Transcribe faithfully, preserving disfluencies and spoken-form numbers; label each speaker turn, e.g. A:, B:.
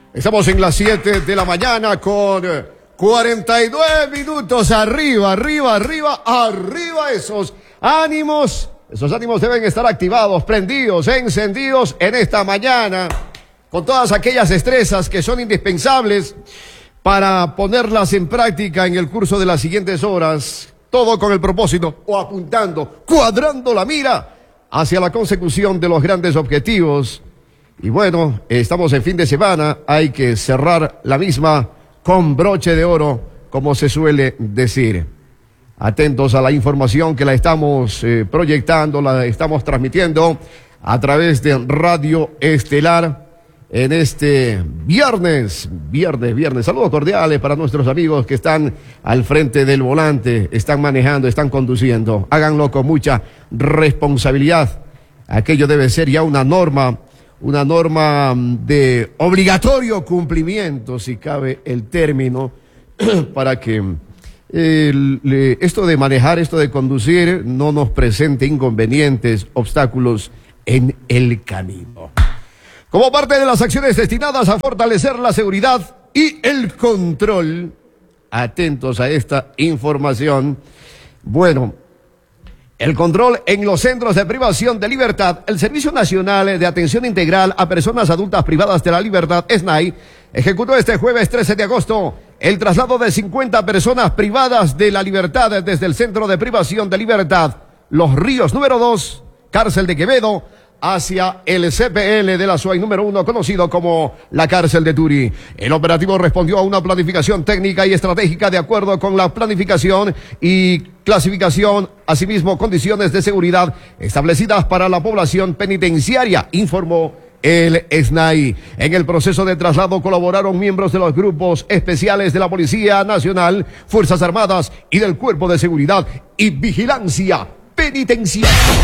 A: Estamos en las siete de la mañana con cuarenta y nueve minutos. Arriba, arriba, arriba, arriba esos ánimos. Esos ánimos deben estar activados, prendidos, encendidos en esta mañana, con todas aquellas destrezas que son indispensables para ponerlas en práctica en el curso de las siguientes horas. Todo con el propósito, o apuntando, cuadrando la mira hacia la consecución de los grandes objetivos. Y bueno, estamos en fin de semana, hay que cerrar la misma con broche de oro, como se suele decir. Atentos a la información que la estamos eh, proyectando, la estamos transmitiendo a través de Radio Estelar en este viernes, viernes, viernes. Saludos cordiales para nuestros amigos que están al frente del volante, están manejando, están conduciendo. Háganlo con mucha responsabilidad. Aquello debe ser ya una norma, una norma de obligatorio cumplimiento, si cabe el término, para que el, le, esto de manejar, esto de conducir, no nos presente inconvenientes, obstáculos en el camino. Como parte de las acciones destinadas a fortalecer la seguridad y el control, atentos a esta información, bueno, el control en los centros de privación de libertad, el Servicio Nacional de Atención Integral a Personas Adultas Privadas de la Libertad, S N A I, ejecutó este jueves trece de agosto el traslado de cincuenta personas privadas de la libertad desde el Centro de Privación de Libertad, Los Ríos número dos, Cárcel de Quevedo, hacia el C P L de la S U A Y número uno, conocido como la cárcel de Turi. El operativo respondió a una planificación técnica y estratégica de acuerdo con la planificación y clasificación, asimismo condiciones de seguridad establecidas para la población penitenciaria, informó el S N A I. En el proceso de traslado colaboraron miembros de los grupos especiales de la Policía Nacional, Fuerzas Armadas y del Cuerpo de Seguridad y Vigilancia Penitenciaria.